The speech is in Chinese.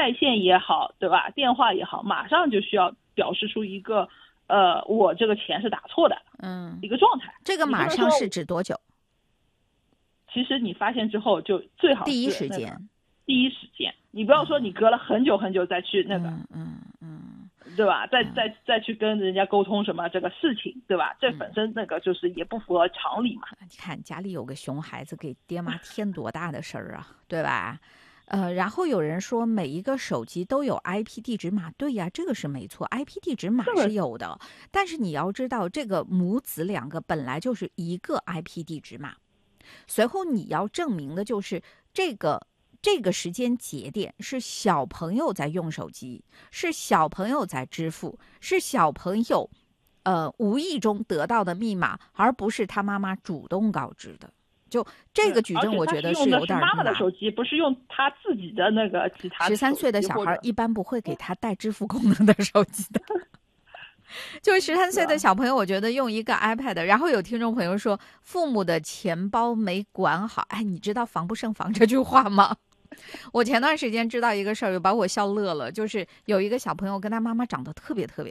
在线也好，对吧？电话也好，马上就需要表示出一个我这个钱是打错的一个状态。 这个马上是指多久？ 其实你发现之后就最好是第一时间， 你不要说你隔了很久很久再去那个，对吧？再去跟人家沟通什么这个事情，对吧？这本身那个就是也不符合常理嘛。 你看家里有个熊孩子，给爹妈添多大的事儿啊，对吧？然后有人说每一个手机都有 IP 地址码，对呀，这个是没错 ，IP 地址码是有的。但是你要知道，这个母子两个本来就是一个 IP 地址码，随后你要证明的就是这个时间节点是小朋友在用手机，是小朋友在支付，是小朋友无意中得到的密码，而不是他妈妈主动告知的。就这个举证，我觉得是有点难。妈妈的手机不是用他自己的那个其他 13岁的小孩一般不会给他带支付功能的手机的。就13岁的小朋友，我觉得用一个 iPad， 然后有听众朋友说父母的钱包没管好，哎，你知道防不胜防这句话吗？我前段时间知道一个事儿，把我笑乐了，就是有一个小朋友跟他妈妈长得特别